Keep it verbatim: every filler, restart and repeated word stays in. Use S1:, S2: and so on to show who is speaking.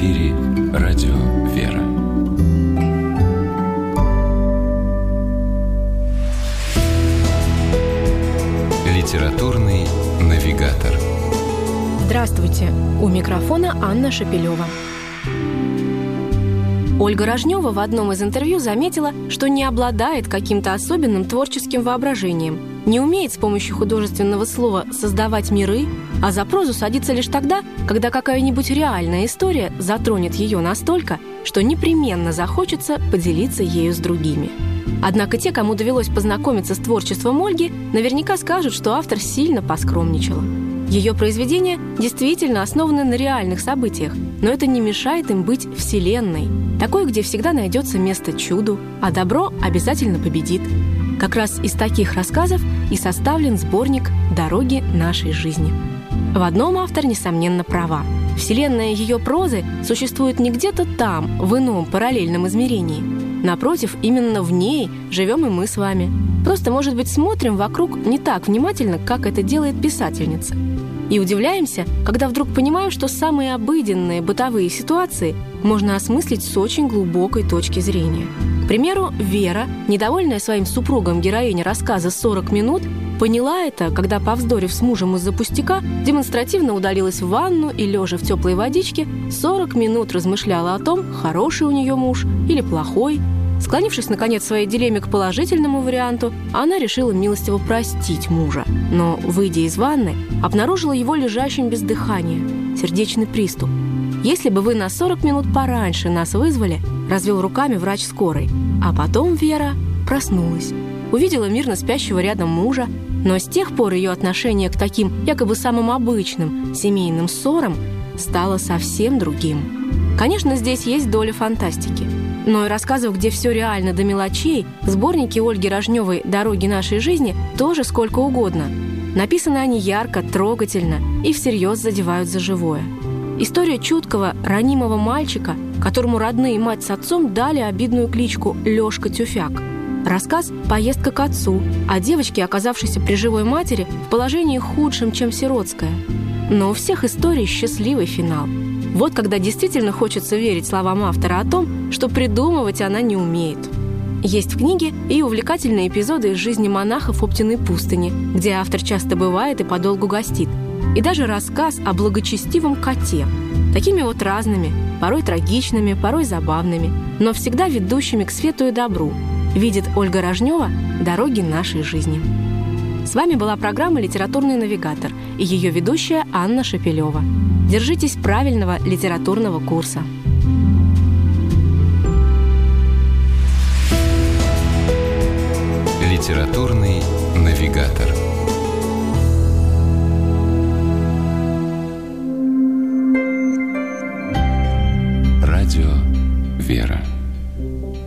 S1: эфире радио «Вера». Литературный навигатор.
S2: Здравствуйте! У микрофона Анна Шапилева. Ольга Рожнева в одном из интервью заметила, что не обладает каким-то особенным творческим воображением, не умеет с помощью художественного слова создавать миры, а за прозу садится лишь тогда, когда какая-нибудь реальная история затронет ее настолько, что непременно захочется поделиться ею с другими. Однако те, кому довелось познакомиться с творчеством Ольги, наверняка скажут, что автор сильно поскромничала. Ее произведения действительно основаны на реальных событиях, но это не мешает им быть вселенной, такой, где всегда найдется место чуду, а добро обязательно победит. Как раз из таких рассказов и составлен сборник «Дороги нашей жизни». В одном автор, несомненно, права. Вселенная ее прозы существует не где-то там, в ином параллельном измерении. Напротив, именно в ней живем и мы с вами. Просто, может быть, смотрим вокруг не так внимательно, как это делает писательница. И удивляемся, когда вдруг понимаем, что самые обыденные бытовые ситуации можно осмыслить с очень глубокой точки зрения. К примеру, Вера, недовольная своим супругом героиня рассказа «сорок минут», поняла это, когда, повздорив с мужем из-за пустяка, демонстративно удалилась в ванну и, лежа в теплой водичке, сорок минут размышляла о том, хороший у нее муж или плохой. Склонившись, наконец, в своей дилемме к положительному варианту, она решила милостиво простить мужа. Но, выйдя из ванны, обнаружила его лежащим без дыхания. Сердечный приступ. «Если бы вы на сорок минут пораньше нас вызвали», — развел руками врач скорой. А потом Вера проснулась. Увидела мирно спящего рядом мужа, но с тех пор ее отношение к таким якобы самым обычным семейным ссорам стало совсем другим. Конечно, здесь есть доля фантастики. Но и рассказов, где все реально до мелочей, в сборнике Ольги Рожневой «Дороги нашей жизни» тоже сколько угодно. Написаны они ярко, трогательно и всерьез задевают за живое. История чуткого, ранимого мальчика, которому родные мать с отцом дали обидную кличку Лёшка Тюфяк. Рассказ «Поездка к отцу» о девочке, оказавшейся при живой матери в положении худшем, чем сиротская. Но у всех историй счастливый финал. Вот когда действительно хочется верить словам автора о том, что придумывать она не умеет. Есть в книге и увлекательные эпизоды из жизни монахов Оптиной пустыни, где автор часто бывает и подолгу гостит. И даже рассказ о благочестивом коте. Такими вот разными, порой трагичными, порой забавными, но всегда ведущими к свету и добру. Видит Ольга Рожнева «Дороги нашей жизни». С вами была программа «Литературный навигатор» и ее ведущая Анна Шапилева. Держитесь правильного литературного курса.
S1: Литературный навигатор. Радио «Вера».